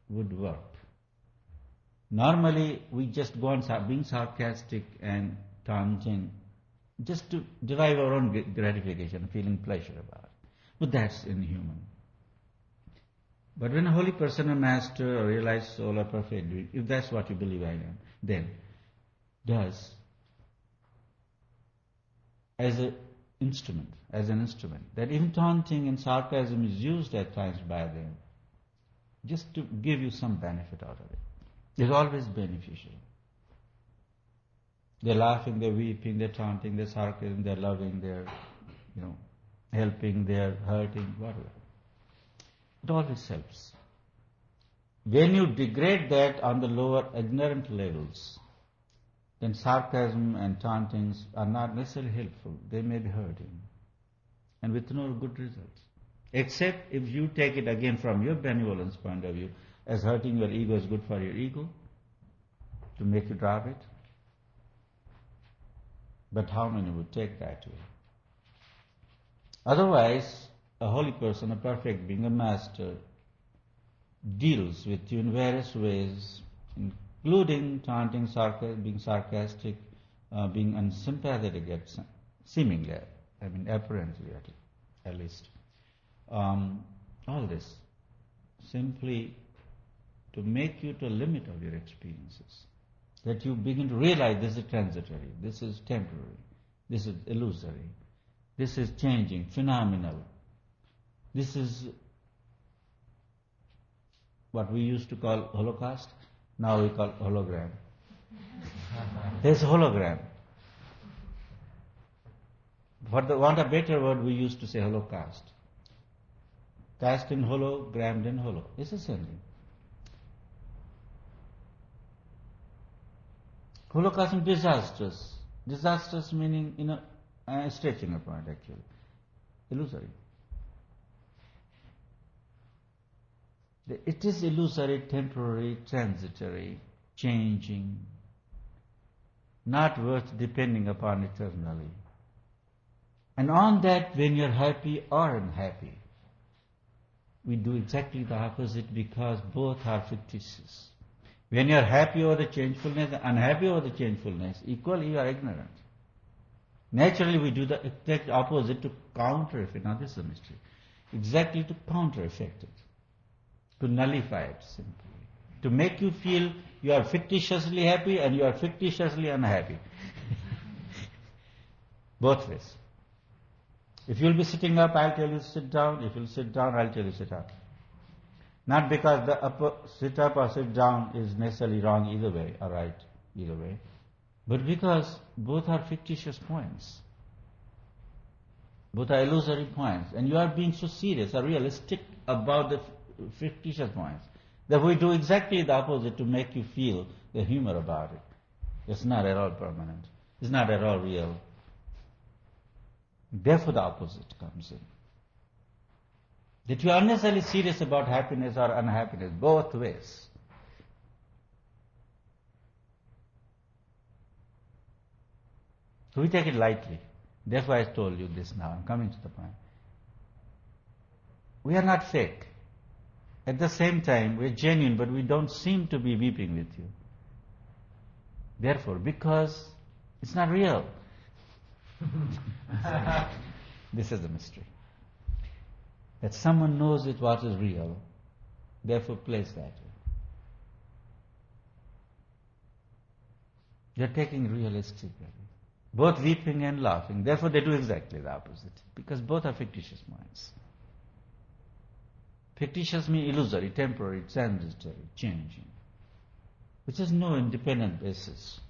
would work. Normally, we just go on being sarcastic and taunting just to derive our own gratification, feeling pleasure about it. But that's inhuman. But when a holy person, a master, or realized soul, or perfect being, if that's what you believe I am, then does as an instrument, that even taunting and sarcasm is used at times by them, just to give you some benefit out of it. It's always beneficial. They're laughing, they're weeping, they're taunting, they're sarcasm, they're loving, they're, helping, they're hurting, whatever. It always helps. When you degrade that on the lower ignorant levels, then sarcasm and tauntings are not necessarily helpful. They may be hurting, and with no good results. Except if you take it again from your benevolence point of view, as hurting your ego is good for your ego, to make you drop it. But how many would take that way? Otherwise, a holy person, a perfect being, a master, deals with you in various ways, including taunting, being sarcastic, being unsympathetic, seemingly, apparently at least. All this simply to make you to a limit of your experiences, that you begin to realize this is transitory, this is temporary, this is illusory, this is changing, phenomenal, this is what we used to call Holocaust, now we call hologram. There's a hologram. For the want of a better word, we used to say Holocaust. Cast in holo, grammed in holo. It's the same thing. Holocaust is disastrous. Disastrous meaning, stretching a point actually. Illusory. It is illusory, temporary, transitory, changing, not worth depending upon eternally. And on that, when you're happy or unhappy, we do exactly the opposite because both are fictitious. When you're happy over the changefulness and unhappy over the changefulness, equally you are ignorant. Naturally, we do the exact opposite to counter effect. Now, this is a mystery. Exactly to counter effect it. To nullify it simply. To make you feel you are fictitiously happy and you are fictitiously unhappy. Both ways. If you'll be sitting up, I'll tell you to sit down. If you'll sit down, I'll tell you to sit up. Not because the sit up or sit down is necessarily wrong either way, or right either way, but because both are fictitious points. Both are illusory points. And you are being so serious or realistic about the fictitious points that we do exactly the opposite to make you feel the humor about it. It's not at all permanent. It's not at all real. Therefore the opposite comes in. That you are unnecessarily serious about happiness or unhappiness, both ways. So we take it lightly. Therefore I told you this now. I'm coming to the point. We are not fake. At the same time, we're genuine, but we don't seem to be weeping with you. Therefore, because it's not real. This is the mystery. That someone knows it what is real, therefore plays that way. They're taking realistically. Both weeping and laughing. Therefore they do exactly the opposite. Because both are fictitious minds. Fictitious means illusory, temporary, transitory, changing. Which has no independent basis.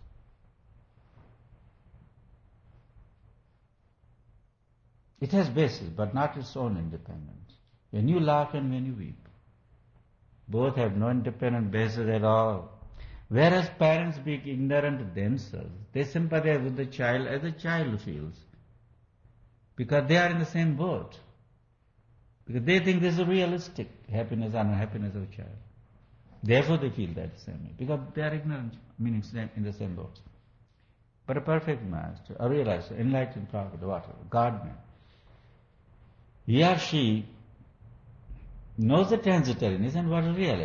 It has basis, but not its own independence. When you laugh and when you weep, both have no independent basis at all. Whereas parents, being ignorant themselves, they sympathize with the child as the child feels. Because they are in the same boat. Because they think this is realistic happiness and unhappiness of a child. Therefore they feel that same way. Because they are ignorant, meaning in the same boat. But a perfect master, a realizer, enlightened prophet, whatever, God-man, he or she knows the transitoriness and what is real.